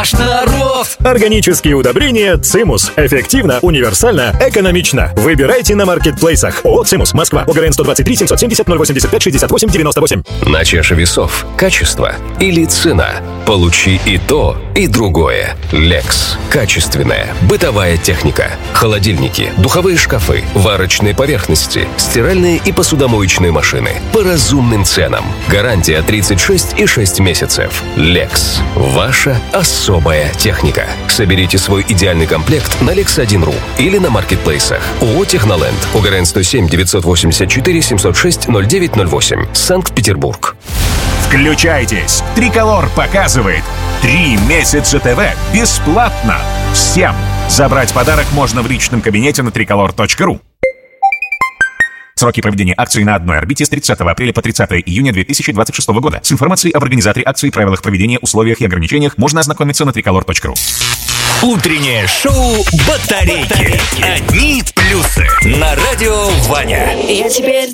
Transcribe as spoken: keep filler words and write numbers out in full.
Наш народ! Органические удобрения «Цимус». Эффективно, универсально, экономично. Выбирайте на маркетплейсах. ООО «Цимус», Москва. ОГРН сто двадцать три семьсот семьдесят ноль восемьдесят пять шестьдесят восемь девяносто восемь. На чаше весов качество или цена? Получи и то, и другое. Lex. Качественная бытовая техника. Холодильники, духовые шкафы, варочные поверхности, стиральные и посудомоечные машины. По разумным ценам. Гарантия тридцать шесть и шесть месяцев. Lex. Ваша особая техника. Соберите свой идеальный комплект на лекс один точка ру или на маркетплейсах. ООО «Техноленд». ОГРН сто семь девятьсот восемьдесят четыре семьсот шесть ноль девять ноль восемь. Санкт-Петербург. Включайтесь. Триколор показывает. Три месяца ТВ бесплатно. Всем. Забрать подарок можно в личном кабинете на триколор точка ру. Сроки проведения акции на одной орбите с тридцатого апреля по тридцатое июня две тысячи двадцать шестого года. С информацией об организаторе акции, правилах проведения, условиях и ограничениях можно ознакомиться на триколор точка ру. Утреннее шоу «Батарейки». Одни плюсы. На радио «Ваня». Я теперь